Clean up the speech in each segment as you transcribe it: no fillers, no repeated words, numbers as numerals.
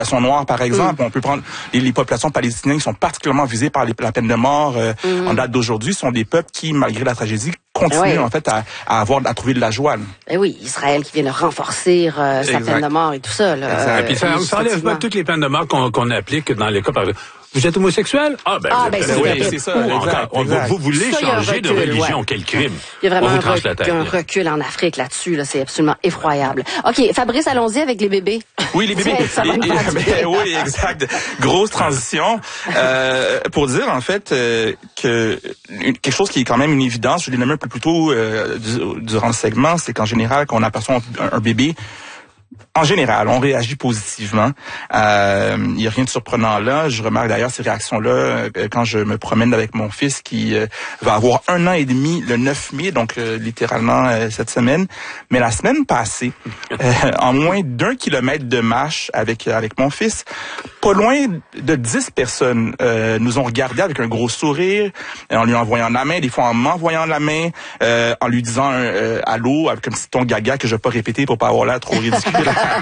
populations noires, par exemple. On peut prendre les populations palestiniennes qui sont particulièrement visées par la peine de mort en date d'aujourd'hui, sont des peuples qui, malgré la tragédie, continuent en fait à trouver de la joie. Et oui, Israël qui vient de renforcer sa peine de mort et tout ça. Là, puis ça enlève pas toutes les peines de mort qu'on applique dans les cas par exemple. Vous êtes homosexuel? C'est ça. Vous voulez changer de religion, quel crime? Il y a vraiment un recul en Afrique là-dessus, là, c'est absolument effroyable. OK, Fabrice, allons-y avec les bébés. Oui, les bébés. Oui, exact. Grosse transition. Pour dire, en fait, que quelque chose qui est quand même une évidence, je l'ai nommé un peu plus tôt durant le segment, c'est qu'en général, quand on aperçoit un bébé, en général, on réagit positivement. Il y a rien de surprenant là. Je remarque d'ailleurs ces réactions-là quand je me promène avec mon fils qui va avoir 1 an et demi le 9 mai, donc littéralement cette semaine. Mais la semaine passée, en moins d'1 kilomètre de marche avec mon fils, pas loin de 10 personnes nous ont regardé avec un gros sourire, en lui envoyant la main, des fois en m'envoyant la main, en lui disant allô, avec un petit ton gaga que je vais pas répéter pour pas avoir l'air trop ridicule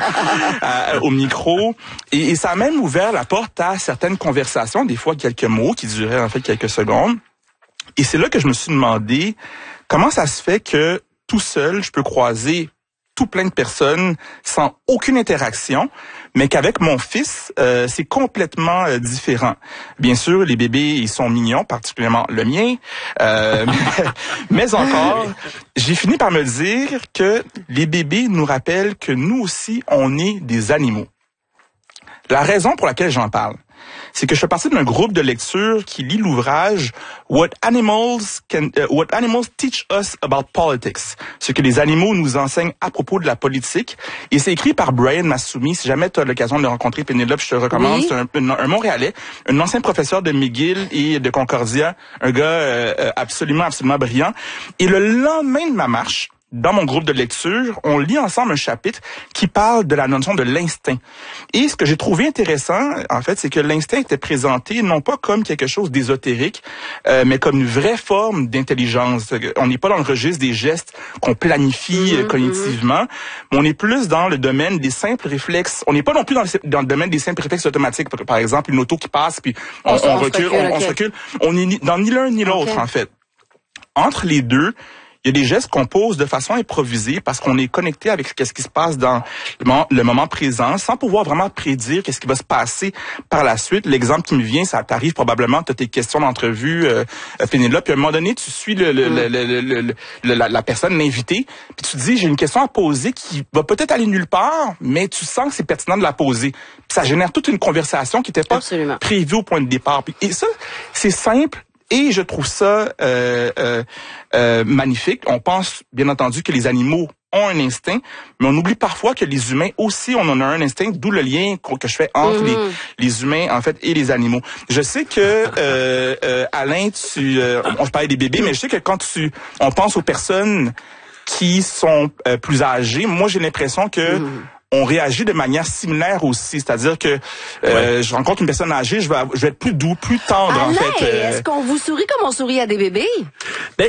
au micro. Et ça a même ouvert la porte à certaines conversations, des fois quelques mots qui duraient en fait quelques secondes. Et c'est là que je me suis demandé comment ça se fait que tout seul, je peux croiser tout plein de personnes sans aucune interaction, mais qu'avec mon fils, c'est complètement différent. Bien sûr, les bébés, ils sont mignons, particulièrement le mien, mais encore, j'ai fini par me dire que les bébés nous rappellent que nous aussi, on est des animaux. La raison pour laquelle j'en parle, c'est que je fais partie d'un groupe de lecture qui lit l'ouvrage What Animals Teach Us About Politics, ce que les animaux nous enseignent à propos de la politique. Et c'est écrit par Brian Massoumi. Si jamais tu as l'occasion de le rencontrer, Pénélope, je te recommande. Oui. C'est un Montréalais, un ancien professeur de McGill et de Concordia, un gars absolument brillant. Et le lendemain de ma marche, dans mon groupe de lecture, on lit ensemble un chapitre qui parle de la notion de l'instinct. Et ce que j'ai trouvé intéressant, en fait, c'est que l'instinct était présenté non pas comme quelque chose d'ésotérique, mais comme une vraie forme d'intelligence. On n'est pas dans le registre des gestes qu'on planifie cognitivement, mais on est plus dans le domaine des simples réflexes. On n'est pas non plus dans le domaine des simples réflexes automatiques. Par exemple, une auto qui passe, puis on recule, on se recule. On est dans ni l'un ni l'autre, en fait. Entre les deux, il y a des gestes qu'on pose de façon improvisée parce qu'on est connecté avec ce qui se passe dans le moment présent sans pouvoir vraiment prédire qu'est-ce qui va se passer par la suite. L'exemple qui me vient, ça t'arrive probablement, tu as tes questions d'entrevue, Pénélope, puis à un moment donné, tu suis la personne, l'invité, puis tu te dis, j'ai une question à poser qui va peut-être aller nulle part, mais tu sens que c'est pertinent de la poser. Puis ça génère toute une conversation qui n'était pas prévue au point de départ. Et ça, c'est simple. Et je trouve ça magnifique. On pense, bien entendu, que les animaux ont un instinct, mais on oublie parfois que les humains aussi, on en a un instinct, d'où le lien que je fais entre les humains, en fait, et les animaux. Je sais que, Alain, on parlait des bébés, mais je sais que quand on pense aux personnes qui sont plus âgées, moi, j'ai l'impression que on réagit de manière similaire aussi, c'est-à-dire que je rencontre une personne âgée, je vais être plus doux, plus tendre. Alain, en fait. Est-ce qu'on vous sourit comme on sourit à des bébés? Ben,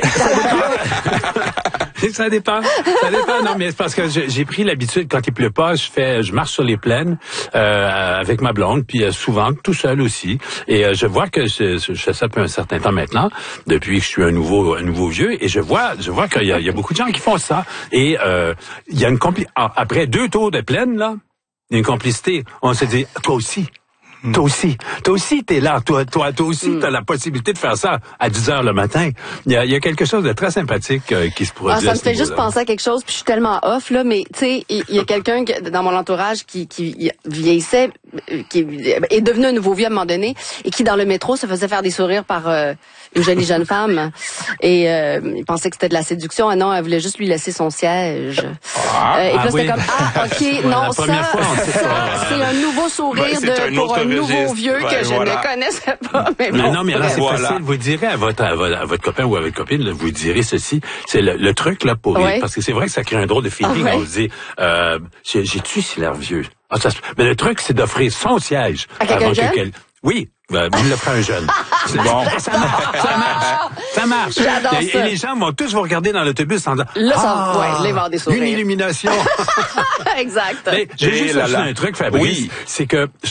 ça dépend. Non, mais c'est parce que j'ai pris l'habitude quand il pleut pas, je marche sur les plaines avec ma blonde, puis souvent tout seul aussi. Et je vois que je fais ça depuis un certain temps maintenant, depuis que je suis un nouveau vieux, et je vois qu'il y a beaucoup de gens qui font ça. Et il y a après 2 tours de plaine, là, il y a une complicité. On se dit, toi aussi, t'es là. Toi aussi, t'as la possibilité de faire ça à 10h le matin. Il y a quelque chose de très sympathique qui se produit. Ça me fait juste penser à quelque chose, puis je suis tellement off, là, mais tu sais, il y a quelqu'un dans mon entourage qui vieillissait, qui est devenu un nouveau vieux à un moment donné, et qui, dans le métro, se faisait faire des sourires par une jolie jeune femme. Et il pensait que c'était de la séduction. Ah non, elle voulait juste lui laisser son siège. Et puis là, c'était comme, OK, non, ça, c'est un nouveau sourire pour un nouveau vieux que je ne connaissais pas. Mais bon, non, mais là, c'est facile. Vous direz à votre copain ou à votre copine, là, vous direz ceci. C'est le truc, là, pour rire. Parce que c'est vrai que ça crée un drôle de feeling. On se dit, j'ai-tu si l'air vieux? Mais le truc, c'est d'offrir son siège. À quelqu'un jeune? Oui. Il le prend un jeune. Bon. Ça marche. J'adore ça. Et les gens vont tous vous regarder dans l'autobus en disant, Là, ça, ouais, là, il va y avoir des sourires. une illumination. Exact. Mais j'ai juste ajouté un truc, Fabrice, Oui. c'est que